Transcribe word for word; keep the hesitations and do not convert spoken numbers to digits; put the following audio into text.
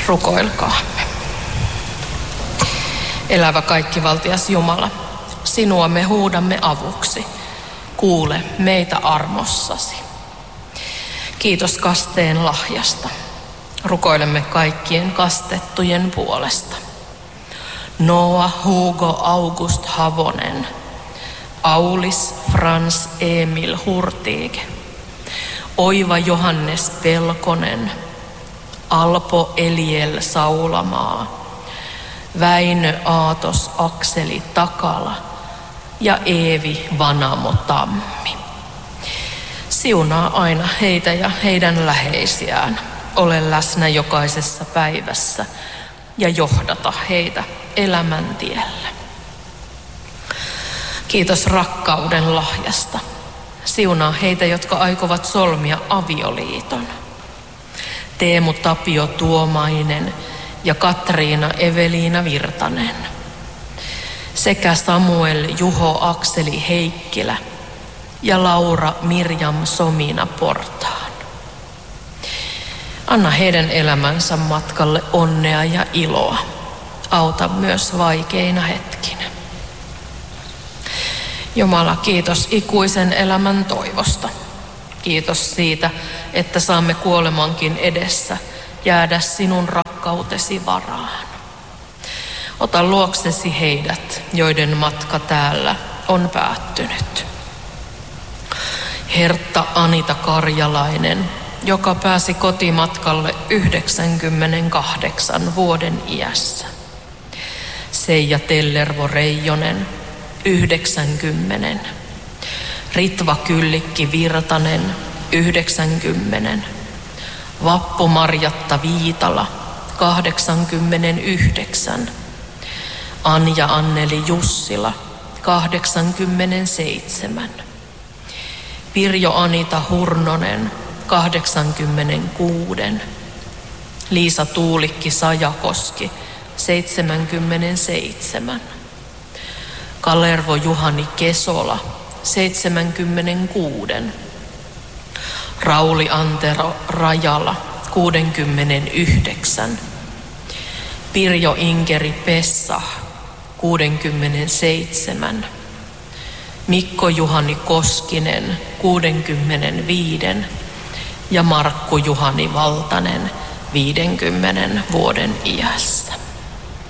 Rukoilkaamme. Elävä kaikkivaltias Jumala, sinua me huudamme avuksi. Kuule meitä armossasi. Kiitos kasteen lahjasta. Rukoilemme kaikkien kastettujen puolesta. Noa Hugo August Havonen, Aulis Frans Emil Hurtig, Oiva Johannes Pelkonen, Alpo Eliel Saulamaa, Väinö Aatos Akseli Takala ja Eevi Vanamo Tammi. Siunaa aina heitä ja heidän läheisiään. Ole läsnä jokaisessa päivässä ja johdata heitä elämäntiellä. Kiitos rakkauden lahjasta. Siunaa heitä, jotka aikovat solmia avioliiton. Teemu Tapio Tuomainen ja Katriina Eveliina Virtanen. Sekä Samuel Juho Akseli Heikkilä ja Laura Mirjam Somina Portaan. Anna heidän elämänsä matkalle onnea ja iloa. Auta myös vaikeina hetkinä. Jumala, kiitos ikuisen elämän toivosta. Kiitos siitä, että saamme kuolemankin edessä jäädä sinun rakkautesi varaan. Ota luoksesi heidät, joiden matka täällä on päättynyt. Hertta Anita Karjalainen, joka pääsi kotimatkalle yhdeksänkymmentäkahdeksan vuoden iässä. Seija Tellervo Reijonen, yhdeksänkymmentä. Ritva Kyllikki Virtanen, yhdeksänkymmentä. Vappu Marjatta Viitala, kahdeksankymmentäyhdeksän. Anja Anneli Jussila, kahdeksankymmentäseitsemän. Pirjo Anita Hurnonen, kahdeksankymmentäkuusi. Liisa Tuulikki Sajakoski, seitsemänkymmentäseitsemän. Kalervo Juhani Kesola, seitsemänkymmentäkuusi. Rauli Antero Rajala, kuusikymmentäyhdeksän. Pirjo Inkeri Pessah, kuusikymmentäseitsemän. Mikko Juhani Koskinen, kuusikymmentäviisi. Ja Markku Juhani Valtanen, viidenkymmenen vuoden iässä.